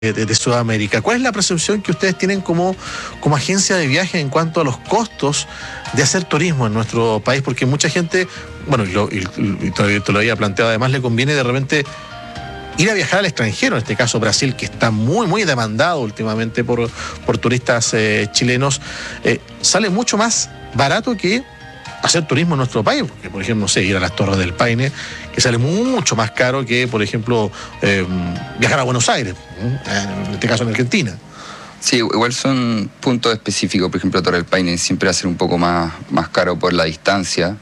de Sudamérica. ¿Cuál es la percepción que ustedes tienen como agencia de viaje en cuanto a los costos de hacer turismo en nuestro país? Porque mucha gente, bueno, y te lo había planteado, además le conviene de repente ir a viajar al extranjero, en este caso Brasil, que está muy, muy demandado últimamente por turistas chilenos, sale mucho más barato que hacer turismo en nuestro país, porque por ejemplo, no sé, ir a las Torres del Paine, que sale mucho más caro que, por ejemplo, viajar a Buenos Aires, en este caso en Argentina. Sí, igual son puntos específicos. Por ejemplo, Torre del Paine siempre va a ser un poco más caro por la distancia.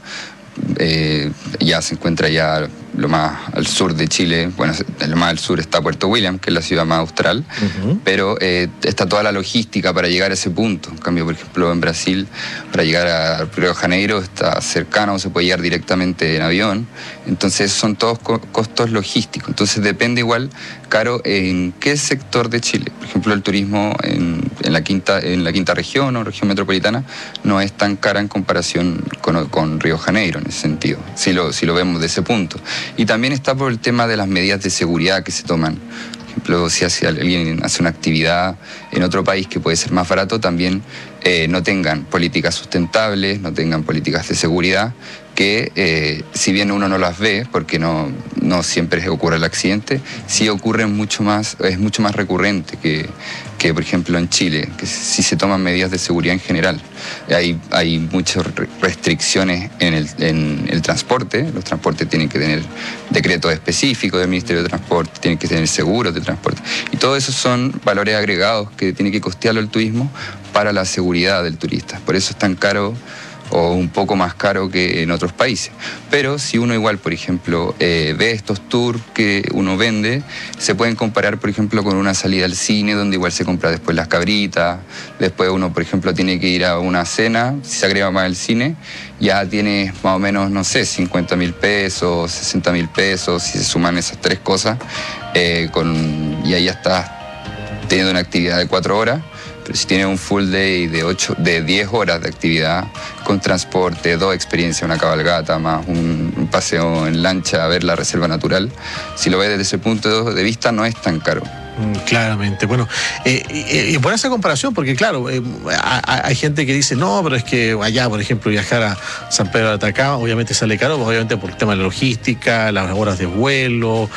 Ya se encuentra ya lo más al sur de Chile. Bueno, lo más al sur está Puerto William, que es la ciudad más austral, pero está toda la logística para llegar a ese punto. En cambio, por ejemplo, en Brasil, para llegar a Río de Janeiro está cercano, se puede llegar directamente en avión. Entonces son todos costos logísticos. Entonces depende igual, caro, en qué sector de Chile. Por ejemplo, el turismo en la quinta región o región metropolitana no es tan cara en comparación con Río de Janeiro en ese sentido, si lo vemos de ese punto. Y también está por el tema de las medidas de seguridad que se toman. Por ejemplo, si alguien hace una actividad en otro país que puede ser más barato, también no tengan políticas sustentables, no tengan políticas de seguridad, que si bien uno no las ve, porque no siempre ocurre el accidente, sí ocurre mucho más, es mucho más recurrente que por ejemplo en Chile, que sí se toman medidas de seguridad en general. Hay muchas restricciones en el transporte. Los transportes tienen que tener decretos específicos del Ministerio de Transporte, tienen que tener seguros de transporte. Y todo eso son valores agregados que tiene que costearlo el turismo para la seguridad del turista. Por eso es tan caro o un poco más caro que en otros países. Pero si uno igual, por ejemplo, ve estos tours que uno vende, se pueden comparar, por ejemplo, con una salida al cine, donde igual se compra después las cabritas, después uno, por ejemplo, tiene que ir a una cena, si se agrega más el cine, ya tiene más o menos, no sé, 50.000 pesos, 60.000 pesos, si se suman esas tres cosas, y ahí ya estás teniendo una actividad de 4 horas. Pero si tienes un full day de 10 horas de actividad, con transporte, 2 experiencias, una cabalgata, más un paseo en lancha a ver la reserva natural, si lo ves desde ese punto de vista, no es tan caro. Claramente. Bueno, y por esa comparación, porque claro, hay gente que dice, no, pero es que allá, por ejemplo, viajar a San Pedro de Atacama, obviamente sale caro, obviamente por el tema de la logística, las horas de vuelo,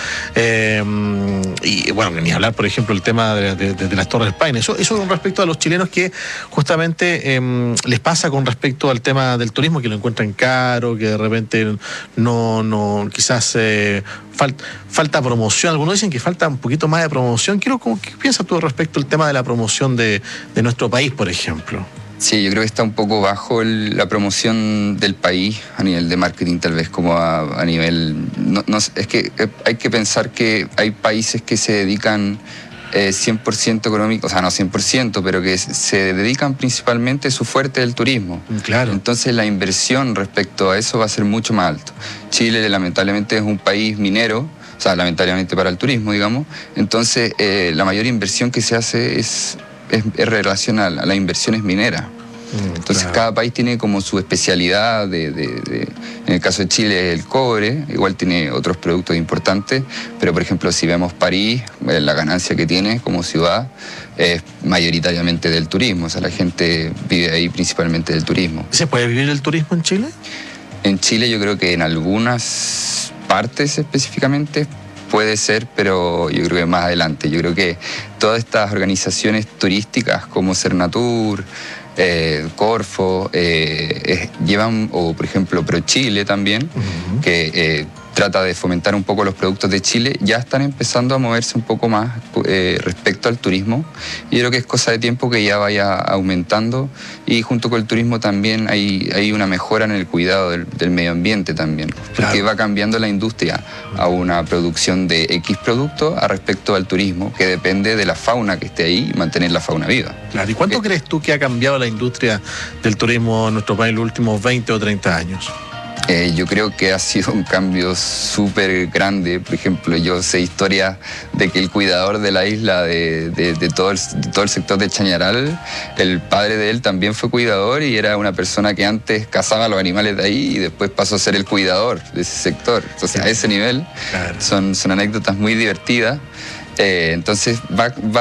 y bueno, ni hablar, por ejemplo, el tema de las Torres del Paine. Eso con respecto a los chilenos que justamente les pasa con respecto al tema del turismo, que lo encuentran caro, que de repente no quizás falta promoción. Algunos dicen que falta un poquito más de promoción. ¿Qué piensas tú respecto al tema de la promoción de nuestro país, por ejemplo? Sí, yo creo que está un poco bajo la promoción del país a nivel de marketing, tal vez como a nivel... es que hay que pensar que hay países que se dedican 100% económico, o sea, no 100%, pero que se dedican principalmente, su fuerte del turismo. Claro. Entonces la inversión respecto a eso va a ser mucho más alto. Chile lamentablemente es un país minero, o sea, lamentablemente para el turismo, digamos. Entonces la mayor inversión que se hace es relacionada a las inversiones mineras. Entonces claro, cada país tiene como su especialidad en el caso de Chile el cobre, igual tiene otros productos importantes, pero por ejemplo si vemos París, la ganancia que tiene como ciudad es mayoritariamente del turismo, o sea la gente vive ahí principalmente del turismo. ¿Se puede vivir del turismo en Chile? En Chile yo creo que en algunas partes específicamente puede ser, pero yo creo que más adelante. Yo creo que todas estas organizaciones turísticas como Cernatur, Corfo, llevan, o por ejemplo ProChile también, que trata de fomentar un poco los productos de Chile, ya están empezando a moverse un poco más respecto al turismo. Y yo creo que es cosa de tiempo que ya vaya aumentando, y junto con el turismo también hay una mejora en el cuidado del medio ambiente también, porque va cambiando la industria a una producción de X producto a respecto al turismo, que depende de la fauna que esté ahí y mantener la fauna viva. Claro. ¿Y cuánto crees tú que ha cambiado la industria del turismo en nuestro país en los últimos 20 o 30 años? Yo creo que ha sido un cambio súper grande. Por ejemplo, yo sé historias de que el cuidador de la isla, de todo el sector de Chañaral, el padre de él también fue cuidador y era una persona que antes cazaba a los animales de ahí y después pasó a ser el cuidador de ese sector. Entonces, a ese nivel son anécdotas muy divertidas. Entonces va